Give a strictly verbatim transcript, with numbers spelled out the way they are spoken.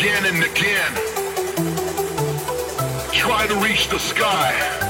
again and again. Try to reach the sky.